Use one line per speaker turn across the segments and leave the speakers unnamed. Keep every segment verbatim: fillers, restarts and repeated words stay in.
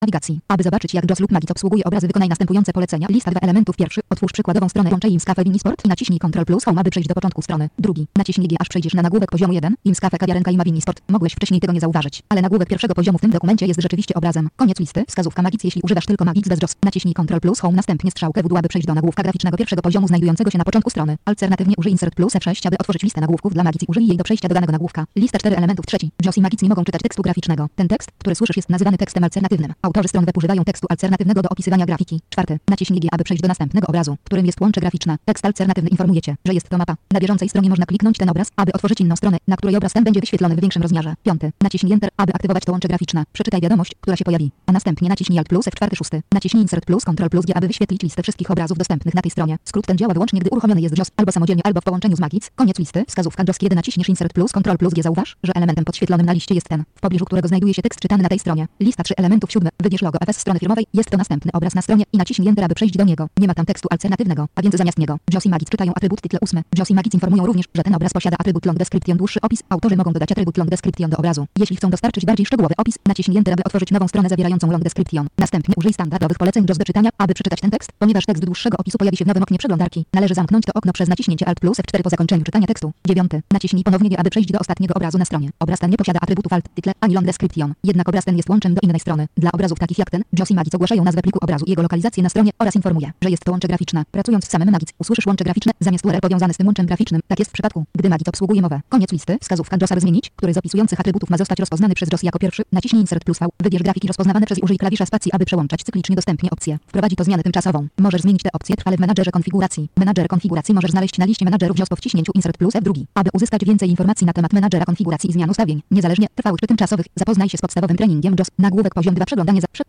nawigacji. Aby zobaczyć, jak JAWS lub Magit obsługuje obrazy, wykonaj następujące polecenia. Lista dwa elementów. Pierwszy. Otwórz przykładową stronę Łączej ImsCafe Winisport i naciśnij Ctrl plus Home, aby przejść do początku strony. Drugi. Naciśnij G, aż przejdziesz na nagłówek poziomu jeden. ImsCafe Kawiarenka Ima Winisport. Mogłeś wcześniej tego nie zauważyć, ale nagłówek pierwszego poziomu w tym dokumencie jest rzeczywiście obrazem. Koniec listy. Wskazówka Magit. Jeśli używasz tylko Magit bez JAWS, naciśnij Ctrl plus Home, następnie strzałkę w dół, aby przejść do nagłówka graficznego pierwszego poziomu znajdującego się na początku strony. Alternatywnie użyj Insert plus F sześć, aby otworzyć listę nagłówków dla Magit i użyj jej do przejścia do danego nagłówka. Lista czterech elementów. Trzeci. JAWS i Magit nie mogą czytać tekstu graficznego. Ten tekst, który słyszysz, jest nazywany tekstem alternatywnym. Autorzy stron web używają tekstu alternatywnego do opisywania grafiki. Czwarty. Naciśnij G, aby przejść do następnego obrazu, którym jest łącze graficzne. Tekst alternatywny informuje cię, że jest to mapa. Na bieżącej stronie można kliknąć ten obraz, aby otworzyć inną stronę, na której obraz ten będzie wyświetlony w większym rozmiarze. Piąty. Naciśnij Enter, aby aktywować to łącze graficzne. Przeczytaj wiadomość, która się pojawi, a następnie naciśnij Alt plus F cztery. Szósty. Naciśnij Insert plus Ctrl plus G, aby wyświetlić listę wszystkich obrazów dostępnych na tej stronie. Skrót ten działa wyłącznie, gdy uruchomiony jest JAWS albo samodzielnie, albo w połączeniu z Magit. Koniec listy. Wskazówka JAWS. Kiedy naciśniesz Insert plus Ctrl plus G, zauważ, że elementem podświetlonym na liście jest ten, w pobliżu którego znajduje się tekst czytany na tej stronie. Lista trzy elementów. Siódmy. Wybierz logo F S strony firmowej. Jest to następny obraz na stronie i naciśnij Enter, aby przejść do niego. Nie ma tam tekstu alternatywnego, a więc zamiast niego JAWS i Magit czytają atrybut tytle. Ósmy. JAWS i Magit informują również, że ten obraz posiada atrybut long description, dłuższy opis. Autorzy mogą dodać atrybut long description do obrazu. Jeśli chcą dostarczyć bardziej szczegółowy opis, naciśnij Enter, aby otworzyć nową stronę zawierającą long description. Następnie użyj standardowych poleceń JAWS do czytania, aby przeczytać ten tekst. Ponieważ tekst dłuższego opisu pojawi się w nowym oknie przeglądarki, należy zamknąć to okno przez naciśnięcie Alt plus F cztery po zakończeniu czytania tekstu. Dziewiąty. Naciśnij ponownie G, aby przejść do ostatniego obrazu na stronie. Obraz ten nie posiada atrybutów alt, tytle ani long description. Jednak obraz ten jest łączem do innej strony. Dla obrazów takich jak ten, JAWS i Magit ogłaszają nazwę pliku obrazu i jego lokalizację na stronie oraz informuje, że jest to łącze graficzne. Pracując w samym Magit, usłyszysz łącze graficzne zamiast U R L powiązane z tym łączem graficznym. Tak jest w przypadku, gdy Magit obsługuje mowę. Koniec listy. Wskazówka JAWS, aby zmienić, który z opisujących atrybutów ma zostać rozpoznany przez JAWS jako pierwszy. Naciśnij Insert plus V. Wybierz grafiki rozpoznawane przez i użyj klawisza spacji, aby przełączać cyklicznie dostępnie opcje. Wprowadzi to zmianę tymczasową. Możesz zmienić te opcje trwale w menadżerze konfiguracji. Menadżer konfiguracji możesz znaleźć na liście menadżerów JAWS po wciśnięciu Insert plus F dwa. Aby uzyskać więcej informacji na temat menadżera konfiguracji i zmian ustawień, niezależnie trwałych czy tymczasowych, zapoznaj się z podstawowym treningiem JAWS. Nagłówek poziom dwa. Przeglądanie za... Prze...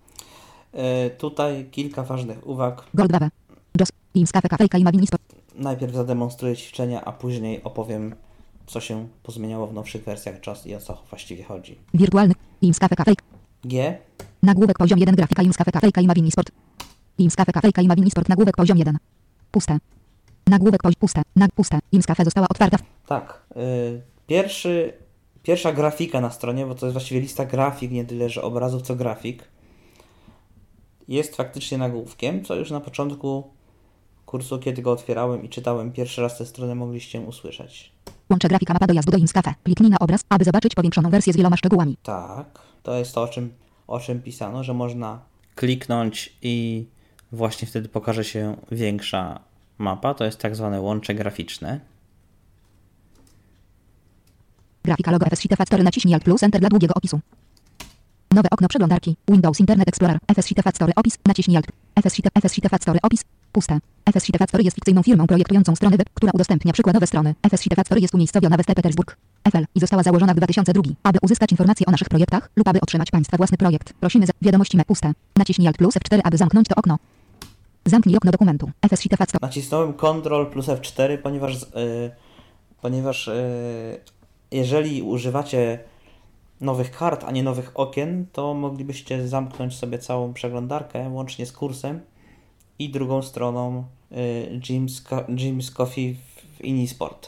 Yy, tutaj kilka ważnych uwag.
Gold dwa W. JAWS. ImsCafe Kafe Ima Winisport.
Najpierw zademonstruję ćwiczenia, a później opowiem, co się pozmieniało w nowszych wersjach JAWS i o co właściwie chodzi.
Wirtualny. ImsCafe Cafe.
G.
Nagłówek poziom jeden. Grafika ImsCafe Cafe Ima Winisport. ImsCafe Cafe Ima Winisport. Nagłówek poziom jeden. Puste. Nagłówek poziom puste. Nag puste. ImsCafe została otwarta.
Tak. Yy, pierwszy, pierwsza grafika na stronie, bo to jest właściwie lista grafik, nie tyle, że obrazów, co grafik, jest faktycznie nagłówkiem, co już na początku kursu, kiedy go otwierałem i czytałem pierwszy raz tę stronę, mogliście usłyszeć.
Łącze grafika mapa dojazdu do ImsCafe. Kliknij na obraz, aby zobaczyć powiększoną wersję z wieloma szczegółami.
Tak, to jest to, o czym, o czym pisano, że można kliknąć i właśnie wtedy pokaże się większa mapa. To jest tak zwane łącze graficzne.
Grafika logo F S Sheet Factory. Naciśnij Alt plus Enter dla długiego opisu. Nowe okno przeglądarki. Windows Internet Explorer. F S Sheet Factory. Opis. Naciśnij Alt. F S Sheet, F S Sheet Factory. Opis. Puste. F S Sheet Factory jest fikcyjną firmą projektującą strony web, która udostępnia przykładowe strony. F S Sheet Factory jest umiejscowiona we Sankt Petersburg, F L i została założona w dwa tysiące drugim. Aby uzyskać informacje o naszych projektach lub aby otrzymać Państwa własny projekt, prosimy za wiadomości me puste. Naciśnij Alt plus F cztery, aby zamknąć to okno. Zamknij okno dokumentu. F S Sheet Factory. Nacisnąłem Ctrl plus F cztery, ponieważ, yy, ponieważ yy, jeżeli używacie nowych kart, a nie nowych okien, to moglibyście zamknąć sobie całą przeglądarkę, łącznie z kursem i drugą stroną y, Jim's, Jim's Coffee w Inisport.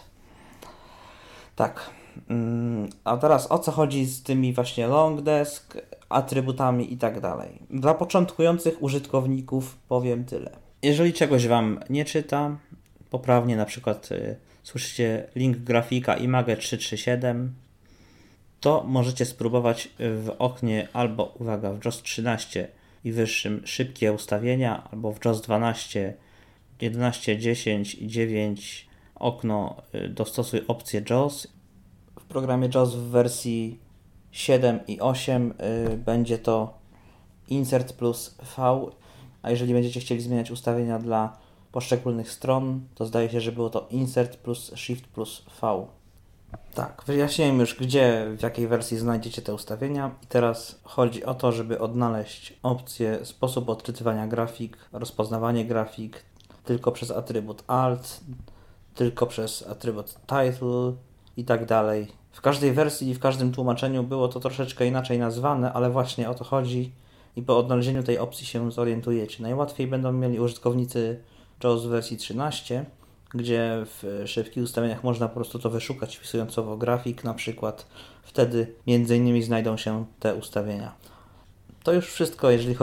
Tak. Mm, a teraz o co chodzi z tymi właśnie long desk, atrybutami i tak dalej. Dla początkujących użytkowników powiem tyle. Jeżeli czegoś Wam nie czyta, poprawnie na przykład y, słyszycie link grafika Image trzysta trzydzieści siedem, to możecie spróbować w oknie albo, uwaga, w JAWS trzynaście i wyższym szybkie ustawienia, albo w JAWS dwanaście, jedenaście, dziesięć i dziewięć okno dostosuj opcję JAWS. W programie JAWS w wersji siedem i osiem y, będzie to Insert plus V, a jeżeli będziecie chcieli zmieniać ustawienia dla poszczególnych stron, to zdaje się, że było to Insert plus Shift plus V. Tak, wyjaśniłem już, gdzie, w jakiej wersji znajdziecie te ustawienia i teraz chodzi o to, żeby odnaleźć opcję sposób odczytywania grafik, rozpoznawanie grafik tylko przez atrybut Alt, tylko przez atrybut Title i tak dalej. W każdej wersji i w każdym tłumaczeniu było to troszeczkę inaczej nazwane, ale właśnie o to chodzi i po odnalezieniu tej opcji się zorientujecie. Najłatwiej będą mieli użytkownicy JAWS w wersji trzynaście, gdzie w szybkich ustawieniach można po prostu to wyszukać, wpisując słowo grafik na przykład. Wtedy między innymi znajdą się te ustawienia.
to już wszystko, jeżeli chodzi